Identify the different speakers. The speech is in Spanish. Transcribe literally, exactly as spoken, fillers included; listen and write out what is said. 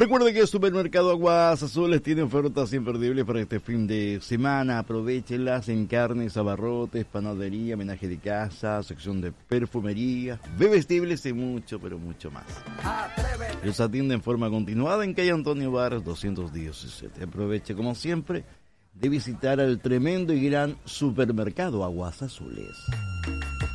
Speaker 1: Recuerde que el Supermercado Aguas Azules tiene ofertas imperdibles para este fin de semana. Aprovéchenlas en carnes, abarrotes, panadería, menaje de casa, sección de perfumería, bebestibles y mucho, pero mucho más. Los atiende en forma continuada en calle Antonio Varas doscientos diecisiete. Aproveche, como siempre, de visitar al tremendo y gran Supermercado Aguas Azules.